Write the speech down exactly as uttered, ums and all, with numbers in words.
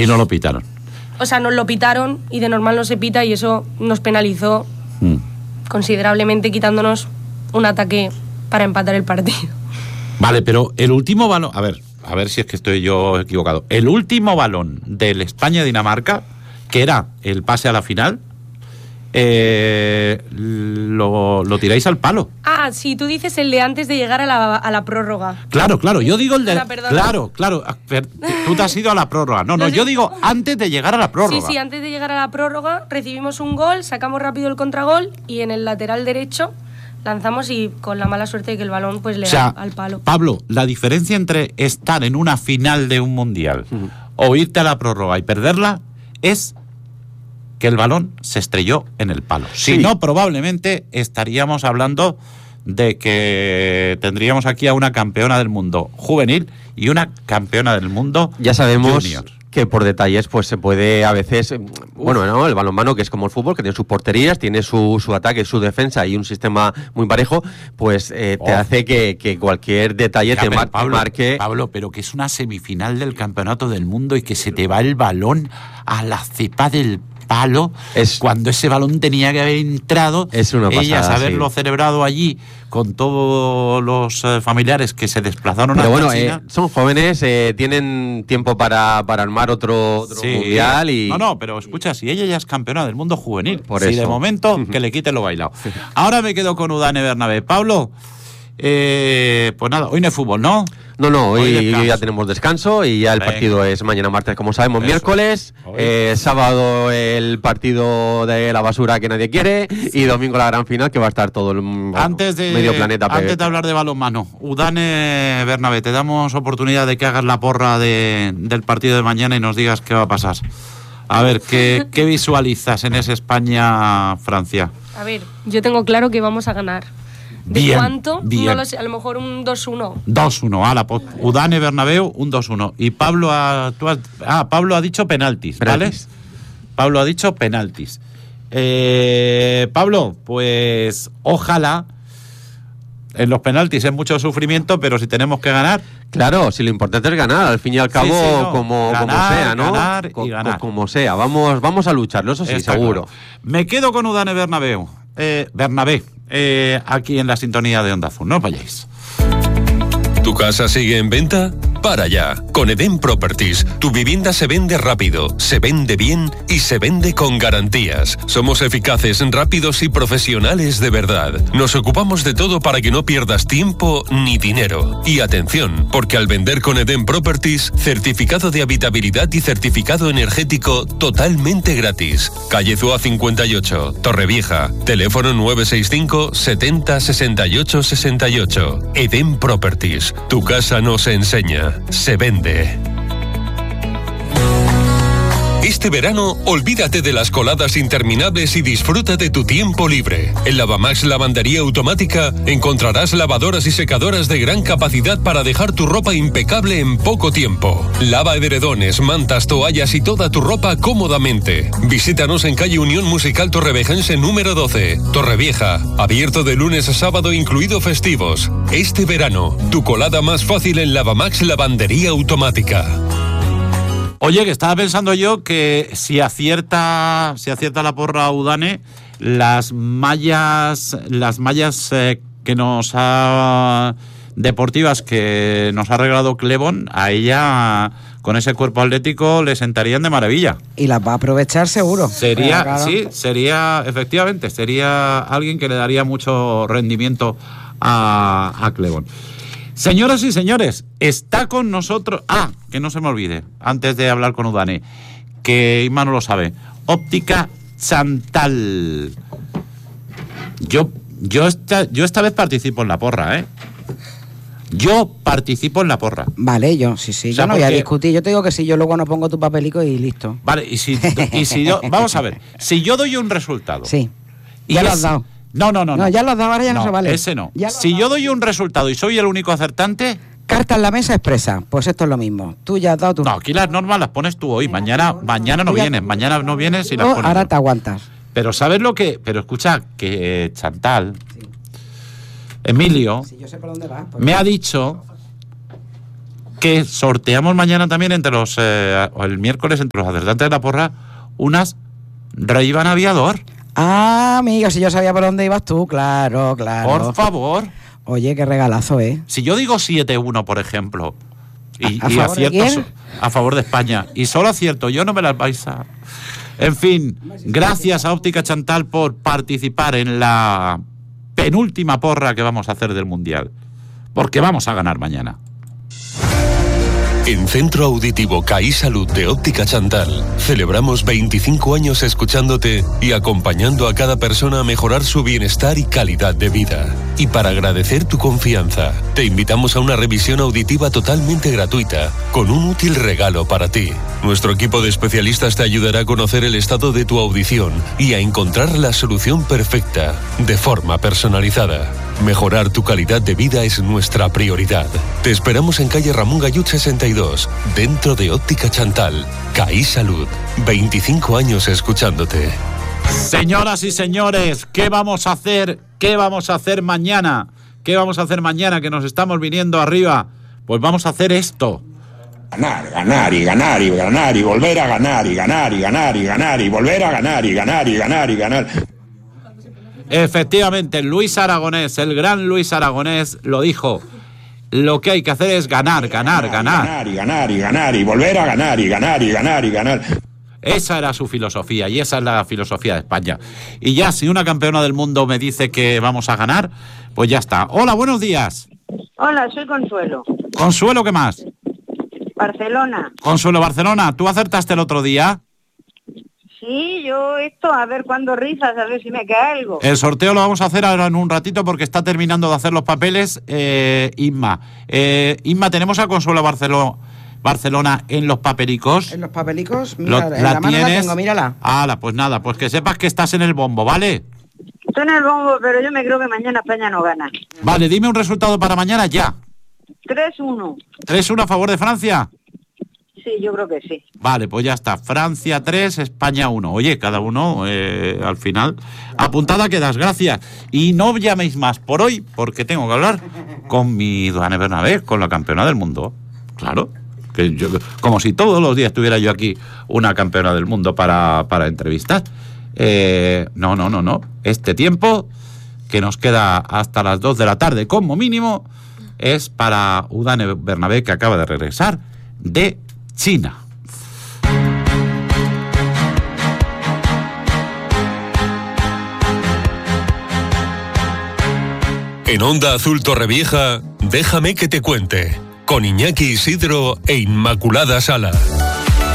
Y no lo pitaron. O sea, nos lo pitaron y de normal no se pita y eso nos penalizó mm. considerablemente, quitándonos un ataque para empatar el partido. Vale, pero el último balón... A ver, a ver si es que estoy yo equivocado. El último balón del España-Dinamarca, que era el pase a la final... Eh, lo, lo tiráis al palo. Ah, sí, tú dices el de antes de llegar a la, a la prórroga. Claro, claro, yo digo el de... Perdona, claro, claro, tú te has ido a la prórroga. No, no, yo digo antes de llegar a la prórroga. Sí, sí, antes de llegar a la prórroga recibimos un gol, sacamos rápido el contragol y en el lateral derecho lanzamos y con la mala suerte de que el balón pues le o sea, da al palo. Pablo, la diferencia entre estar en una final de un mundial uh-huh. o irte a la prórroga y perderla es... que el balón se estrelló en el palo. Sí. Si no, probablemente estaríamos hablando de que tendríamos aquí a una campeona del mundo juvenil y una campeona del mundo ya sabemos junior. Que por detalles pues se puede a veces, bueno, no, el balonmano, que es como el fútbol, que tiene sus porterías, tiene su, su ataque, su defensa y un sistema muy parejo, pues eh, te oh. hace que, que cualquier detalle ya, te mar- Pablo, marque... Pablo, pero que es una semifinal del campeonato del mundo y que se te va el balón a la cepa del palo, es, cuando ese balón tenía que haber entrado, es una pasada, ellas haberlo sí. celebrado allí con todos los eh, familiares que se desplazaron Pero a bueno, China. Eh, son jóvenes, eh, tienen tiempo para, para armar otro, otro sí. mundial y... No, no, pero escucha, si ella ya es campeona del mundo juvenil, por si eso. de momento que le quite lo bailado. Ahora me quedo con Udane Bernabé. Pablo, eh, pues nada, hoy no hay fútbol, ¿no? No, no, hoy, hoy ya tenemos descanso y ya el Venga. partido es mañana martes, como sabemos, Eso. miércoles, eh, sábado el partido de la basura que nadie quiere y domingo la gran final que va a estar todo el bueno, antes de, medio planeta. Antes de hablar de balonmano, Udane Bernabé, te damos oportunidad de que hagas la porra de, del partido de mañana y nos digas qué va a pasar. A ver, ¿qué, qué visualizas en ese España-Francia? A ver, yo tengo claro que vamos a ganar. ¿De bien, cuánto? Bien. No lo sé, a lo mejor un dos uno. dos uno, ala, pues Udane Bernabéu, un dos uno. Y Pablo ha, tú has, ah, Pablo ha dicho penaltis, penaltis, ¿vale? Pablo ha dicho penaltis. Eh, Pablo, pues ojalá en los penaltis es mucho sufrimiento, pero si tenemos que ganar... Claro, si lo importante es ganar, al fin y al cabo, sí, sí, no. como, ganar, como sea, ¿no? Ganar y Co- ganar. Como sea, vamos, vamos a lucharlo, eso sí, Está seguro. Claro. Me quedo con Udane Bernabéu, eh, Bernabé, eh, aquí en la sintonía de Onda Azul, no os vayáis. ¿Tu casa sigue en venta? Para ya. Con Edén Properties, tu vivienda se vende rápido, se vende bien y se vende con garantías. Somos eficaces, rápidos y profesionales de verdad. Nos ocupamos de todo para que no pierdas tiempo ni dinero. Y atención, porque al vender con Edén Properties, certificado de habitabilidad y certificado energético totalmente gratis. Calle Zúa cincuenta y ocho, Torrevieja. Teléfono nueve seis cinco, setenta, sesenta y ocho, sesenta y ocho. Edén Properties. Tu casa no se enseña, se vende. Este verano, olvídate de las coladas interminables y disfruta de tu tiempo libre. En Lavamax Lavandería Automática encontrarás lavadoras y secadoras de gran capacidad para dejar tu ropa impecable en poco tiempo. Lava edredones, mantas, toallas y toda tu ropa cómodamente. Visítanos en calle Unión Musical Torrevejense número doce, Torrevieja. Abierto de lunes a sábado, incluido festivos. Este verano, tu colada más fácil en Lavamax Lavandería Automática. Oye, que estaba pensando yo que si acierta, si acierta la porra Udane, las mallas, las mallas eh, que nos ha deportivas que nos ha regalado Clebon, a ella con ese cuerpo atlético le sentarían de maravilla. Y las va a aprovechar seguro. Sería, claro. sí, sería, efectivamente, sería alguien que le daría mucho rendimiento a, a Clebon. Señoras y señores, está con nosotros... Ah, que no se me olvide, antes de hablar con Udane, que Isma no lo sabe. Óptica Chantal. Yo, yo, esta, yo esta vez participo en la porra, ¿eh? Yo participo en la porra. Vale, yo, sí, sí, O sea, yo no voy a porque... discutir. Yo te digo que si yo luego no pongo tu papelico y listo. Vale, y si, y si yo... Vamos a ver, si yo doy un resultado... Sí, y ya es, lo has dado. No, no, no, no. No, ya lo has dado, ahora ya no, no se vale. Ese no. Si yo doy un resultado y soy el único acertante... Carta en la mesa expresa, pues esto es lo mismo. Tú ya has dado tu... No, aquí las normas las pones tú hoy. Mañana, mañana no vienes, mañana no vienes y las no, pones. ahora tú. te aguantas. Pero ¿sabes lo que...? Pero escucha, que eh, Chantal, sí. Emilio, sí, yo sé por dónde vas, me ha dicho que sorteamos mañana también entre los, eh, o el miércoles entre los acertantes de la porra, unas Ray-Ban Aviador. Ah, amigo, si yo sabía por dónde ibas tú, claro, claro. Por favor. Oye, qué regalazo, ¿eh? Si yo digo siete uno, por ejemplo, y, ¿A, a y favor acierto de quién? a favor de España, y solo acierto, yo no me las vais a... En fin, gracias a Óptica Chantal por participar en la penúltima porra que vamos a hacer del Mundial, porque vamos a ganar mañana. En Centro Auditivo CAI Salud de Óptica Chantal celebramos veinticinco años escuchándote y acompañando a cada persona a mejorar su bienestar y calidad de vida. Y para agradecer tu confianza, te invitamos a una revisión auditiva totalmente gratuita, con un útil regalo para ti. Nuestro equipo de especialistas te ayudará a conocer el estado de tu audición y a encontrar la solución perfecta, de forma personalizada. Mejorar tu calidad de vida es nuestra prioridad. Te esperamos en calle Ramón Gallut sesenta y dos, dentro de Óptica Chantal. CAI Salud. veinticinco años escuchándote. Señoras y señores, ¿qué vamos a hacer? ¿Qué vamos a hacer mañana? ¿Qué vamos a hacer mañana que nos estamos viniendo arriba? Pues vamos a hacer esto. Ganar, ganar y ganar y ganar y volver a ganar y ganar y ganar y ganar y volver a ganar y ganar y ganar y ganar. Efectivamente, Luis Aragonés, el gran Luis Aragonés, lo dijo. Lo que hay que hacer es ganar, ganar, ganar. Ganar y ganar y ganar y volver a ganar y ganar y ganar y ganar. Esa era su filosofía y esa es la filosofía de España. Y ya, si una campeona del mundo me dice que vamos a ganar, pues ya está. Hola, buenos días. Hola, soy Consuelo. Consuelo, ¿qué más? Barcelona. Consuelo, Barcelona, ¿tú acertaste el otro día? Sí, yo esto, a ver cuándo risas, a ver si me cae algo. El sorteo lo vamos a hacer ahora en un ratito porque está terminando de hacer los papeles eh, Inma. Eh, Inma, ¿tenemos a Consuelo Barcelona, Barcelona en los papelicos? En los papelicos, Lo- mira, en la, mano la tengo, mírala. Hala, pues nada, pues que sepas que estás en el bombo, ¿vale? Estoy en el bombo, pero yo me creo que mañana España no gana. Vale, dime un resultado para mañana ya. tres uno. ¿tres uno a favor de Francia? Sí, yo creo que sí. Vale, pues ya está. Francia tres, España uno. Oye, cada uno eh, al final. Apuntada quedas, gracias. Y no llaméis más por hoy, porque tengo que hablar con mi Duane Bernabé, con la campeona del mundo. Claro, que yo, como si todos los días tuviera yo aquí una campeona del mundo para, para entrevistar. Eh, no, no, no, no. Este tiempo, que nos queda hasta las dos de la tarde como mínimo, es para Udane Bernabé, que acaba de regresar de China. En Onda Azul Torrevieja, déjame que te cuente, con Iñaki Isidro e Inmaculada Sala.